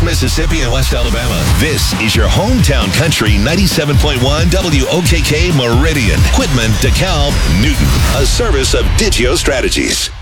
East Mississippi and West Alabama. This is your hometown country 97.1 WOKK Meridian. Quitman, DeKalb, Newton. A service of Digio Strategies.